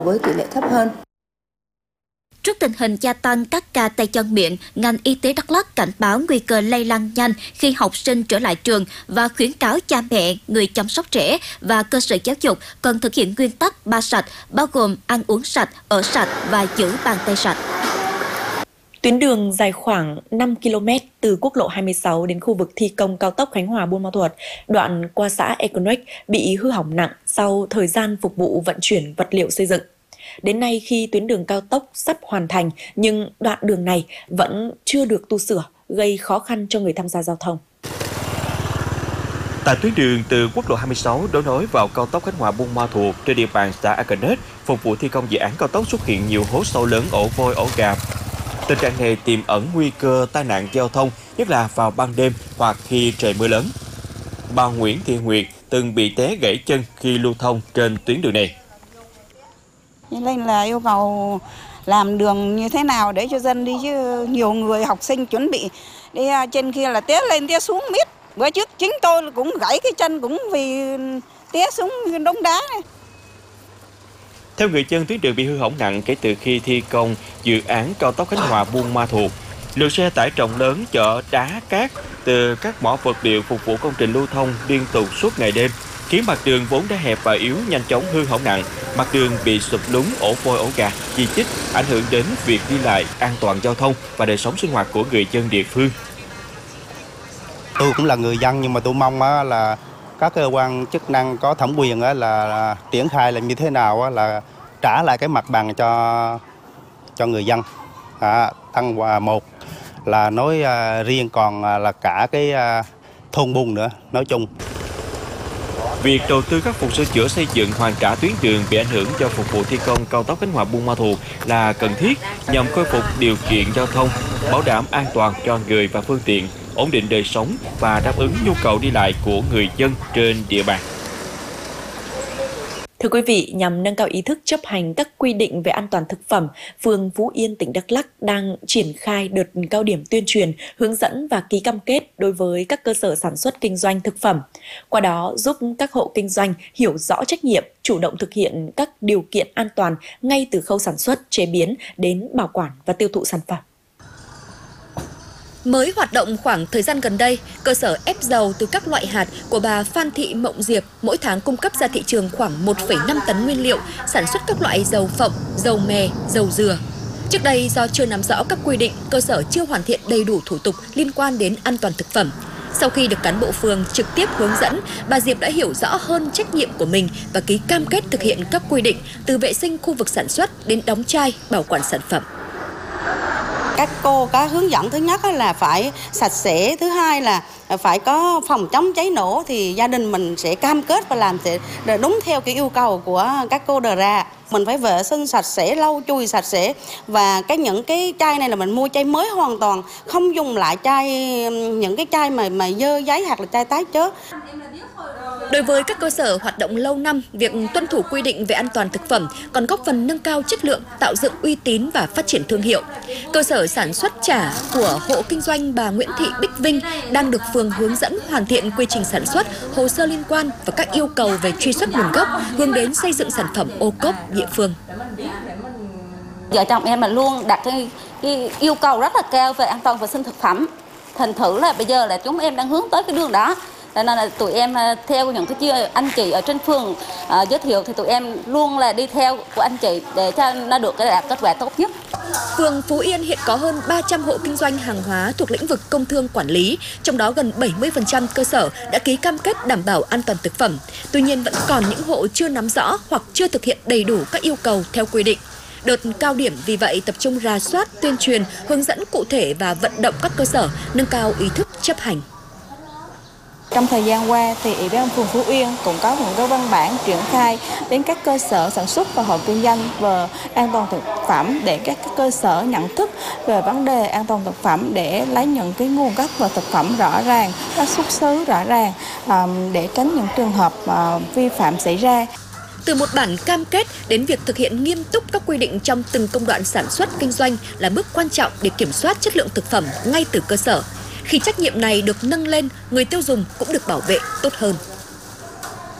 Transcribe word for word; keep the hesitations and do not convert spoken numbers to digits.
với tỷ lệ thấp hơn. Trước tình hình gia tăng các ca tay chân miệng, ngành y tế Đắk Lắk cảnh báo nguy cơ lây lan nhanh khi học sinh trở lại trường và khuyến cáo cha mẹ, người chăm sóc trẻ và cơ sở giáo dục cần thực hiện nguyên tắc ba sạch, bao gồm ăn uống sạch, ở sạch và giữ bàn tay sạch. Tuyến đường dài khoảng năm ki lô mét từ quốc lộ hai mươi sáu đến khu vực thi công cao tốc Khánh Hòa - Buôn Ma Thuột, đoạn qua xã Econec bị hư hỏng nặng sau thời gian phục vụ vận chuyển vật liệu xây dựng. Đến nay, khi tuyến đường cao tốc sắp hoàn thành, nhưng đoạn đường này vẫn chưa được tu sửa, gây khó khăn cho người tham gia giao thông. Tại tuyến đường từ quốc lộ hai mươi sáu đấu nối vào cao tốc Khánh Hòa - Buôn Ma Thuột trên địa bàn xã Econec, phục vụ thi công dự án cao tốc xuất hiện nhiều hố sâu lớn, ổ vôi, ổ gà. Tình trạng này tiềm ẩn nguy cơ tai nạn giao thông, nhất là vào ban đêm hoặc khi trời mưa lớn. Bà Nguyễn Thị Nguyệt từng bị té gãy chân khi lưu thông trên tuyến đường này. Nên là yêu cầu làm đường như thế nào để cho dân đi, chứ nhiều người học sinh chuẩn bị đi trên kia là té lên té xuống miết. Bữa trước chính tôi cũng gãy cái chân cũng vì té xuống đống đá này. Theo người dân, tuyến đường bị hư hỏng nặng kể từ khi thi công dự án cao tốc Khánh Hòa - Buôn Ma Thuột. Lượng xe tải trọng lớn chở đá cát từ các mỏ vật liệu phục vụ công trình lưu thông liên tục suốt ngày đêm, khiến mặt đường vốn đã hẹp và yếu nhanh chóng hư hỏng nặng. Mặt đường bị sụp lún, ổ vôi, ổ gà, di chích, ảnh hưởng đến việc đi lại, an toàn giao thông và đời sống sinh hoạt của người dân địa phương. Tôi cũng là người dân, nhưng mà tôi mong là các cơ quan chức năng có thẩm quyền là triển khai làm như thế nào là trả lại cái mặt bằng cho cho người dân. À, tăng một là nói riêng, còn là cả cái thôn buôn nữa nói chung. Việc đầu tư khắc phục sửa chữa xây dựng hoàn trả tuyến đường bị ảnh hưởng do phục vụ thi công cao tốc Khánh Hòa - Buôn Ma Thuột là cần thiết nhằm khôi phục điều kiện giao thông, bảo đảm an toàn cho người và phương tiện, ổn định đời sống và đáp ứng nhu cầu đi lại của người dân trên địa bàn. Thưa quý vị, nhằm nâng cao ý thức chấp hành các quy định về an toàn thực phẩm, phường Phú Yên, tỉnh Đắk Lắk đang triển khai đợt cao điểm tuyên truyền, hướng dẫn và ký cam kết đối với các cơ sở sản xuất kinh doanh thực phẩm. Qua đó giúp các hộ kinh doanh hiểu rõ trách nhiệm, chủ động thực hiện các điều kiện an toàn ngay từ khâu sản xuất, chế biến đến bảo quản và tiêu thụ sản phẩm. Mới hoạt động khoảng thời gian gần đây, cơ sở ép dầu từ các loại hạt của bà Phan Thị Mộng Diệp mỗi tháng cung cấp ra thị trường khoảng một phẩy năm tấn nguyên liệu sản xuất các loại dầu phộng, dầu mè, dầu dừa. Trước đây do chưa nắm rõ các quy định, cơ sở chưa hoàn thiện đầy đủ thủ tục liên quan đến an toàn thực phẩm. Sau khi được cán bộ phường trực tiếp hướng dẫn, bà Diệp đã hiểu rõ hơn trách nhiệm của mình và ký cam kết thực hiện các quy định từ vệ sinh khu vực sản xuất đến đóng chai, bảo quản sản phẩm. Các cô có hướng dẫn, thứ nhất là phải sạch sẽ, thứ hai là phải có phòng chống cháy nổ, thì gia đình mình sẽ cam kết và làm sẽ đúng theo cái yêu cầu của các cô đề ra. Mình phải vệ sinh sạch sẽ, lau chùi sạch sẽ, và cái những cái chai này là mình mua chai mới hoàn toàn, không dùng lại chai những cái chai mà mà dơ giấy hoặc là chai tái chế. Đối với các cơ sở hoạt động lâu năm, việc tuân thủ quy định về an toàn thực phẩm còn góp phần nâng cao chất lượng, tạo dựng uy tín và phát triển thương hiệu. Cơ sở sản xuất chả của hộ kinh doanh bà Nguyễn Thị Bích Vinh đang được phường hướng dẫn hoàn thiện quy trình sản xuất, hồ sơ liên quan và các yêu cầu về truy xuất nguồn gốc, hướng đến xây dựng sản phẩm ô cốp địa phương. Vợ chồng em là luôn đặt cái, cái yêu cầu rất là cao về an toàn vệ sinh thực phẩm. Thành thử là bây giờ là chúng em đang hướng tới cái đường đó. Nên là tụi em theo những cái anh chị ở trên phường uh, giới thiệu thì tụi em luôn là đi theo của anh chị để cho nó được cái đạt kết quả tốt nhất. Phường Phú Yên hiện có hơn ba trăm hộ kinh doanh hàng hóa thuộc lĩnh vực công thương quản lý, trong đó gần bảy mươi phần trăm cơ sở đã ký cam kết đảm bảo an toàn thực phẩm. Tuy nhiên vẫn còn những hộ chưa nắm rõ hoặc chưa thực hiện đầy đủ các yêu cầu theo quy định. Đợt cao điểm vì vậy tập trung rà soát, tuyên truyền, hướng dẫn cụ thể và vận động các cơ sở nâng cao ý thức chấp hành. Trong thời gian qua, thì Ủy ban phường Phú Yên cũng có một cái văn bản triển khai đến các cơ sở sản xuất và hộ kinh doanh về an toàn thực phẩm để các cơ sở nhận thức về vấn đề an toàn thực phẩm, để lấy những cái nguồn gốc và thực phẩm rõ ràng, các xuất xứ rõ ràng để tránh những trường hợp vi phạm xảy ra. Từ một bản cam kết đến việc thực hiện nghiêm túc các quy định trong từng công đoạn sản xuất kinh doanh là bước quan trọng để kiểm soát chất lượng thực phẩm ngay từ cơ sở. Khi trách nhiệm này được nâng lên, người tiêu dùng cũng được bảo vệ tốt hơn.